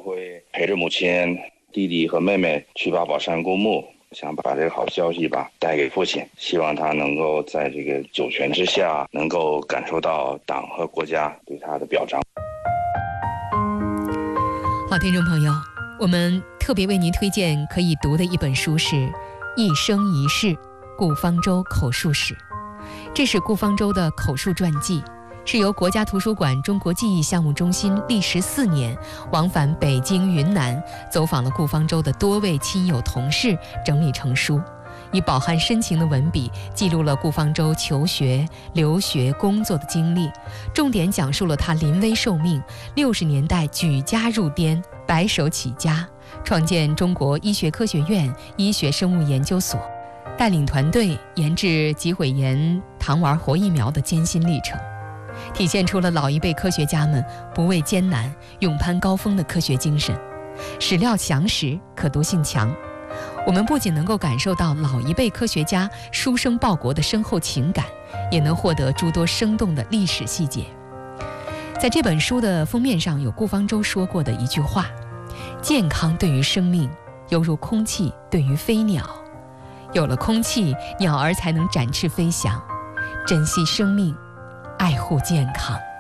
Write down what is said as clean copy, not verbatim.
会陪着母亲、弟弟和妹妹去八宝山公墓，想把这个好消息带给父亲，希望他能够在这个九泉之下，能够感受到党和国家对他的表彰。 好，听众朋友，我们特别为您推荐可以读的一本书是《一生一世：顾方舟口述史》，这是顾方舟的口述传记，是由国家图书馆中国记忆项目中心历时4年，往返北京、云南，走访了顾方舟的多位亲友同事，整理成书，以饱含深情的文笔记录了顾方舟求学、留学、工作的经历，重点讲述了他临危受命，60年代举家入滇，白手起家，创建中国医学科学院医学生物研究所，带领团队研制脊毁炎糖丸活疫苗的艰辛历程，体现出了老一辈科学家们不畏艰难、勇攀高峰的科学精神。史料详实，可读性强。我们不仅能够感受到老一辈科学家书生报国的深厚情感，也能获得诸多生动的历史细节。在这本书的封面上有顾方舟说过的一句话：健康对于生命，犹如空气对于飞鸟。有了空气，鸟儿才能展翅飞翔。珍惜生命，爱护健康。